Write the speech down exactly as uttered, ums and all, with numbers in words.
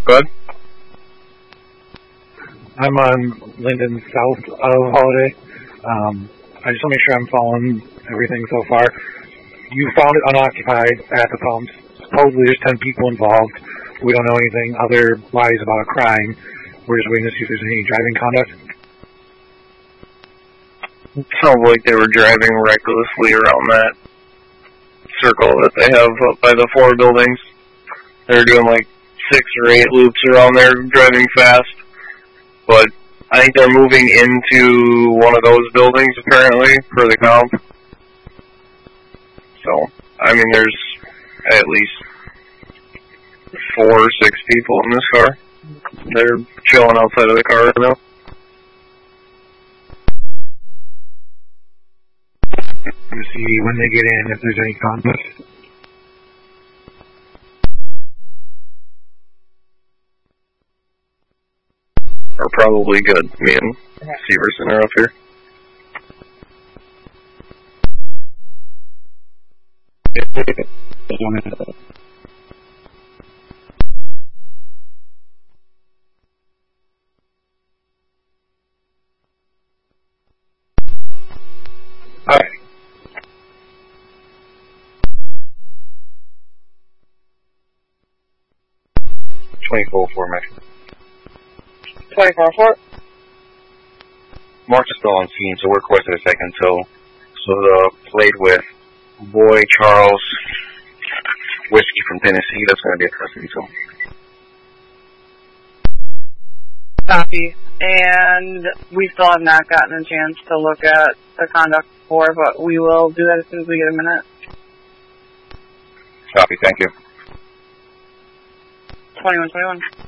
Good. I'm on Linden south of Holiday. Um, I just want to make sure I'm following everything so far. You found it unoccupied at the pumps. Supposedly there's ten people involved. We don't know anything otherwise about a crime. We're just waiting to see if there's any driving conduct. It sounds like they were driving recklessly around that circle that they have up by the four buildings. They're doing like six or eight loops around there, driving fast. But I think they're moving into one of those buildings, apparently, for the comp. So, I mean, there's at least four or six people in this car. They're chilling outside of the car right now. To see when they get in, if there's any conflict. Are probably good. Me and Severson are up here. Alright. twenty-four four, Max. twenty-four four. Mark's still on scene, so we're requested a second. So, so the plate with Boy Charles Whiskey from Tennessee, that's going to be a custody. So, Copy. And we still have not gotten a chance to look at the conduct before, but we will do that as soon as we get a minute. copy. Thank you. twenty-one twenty-one.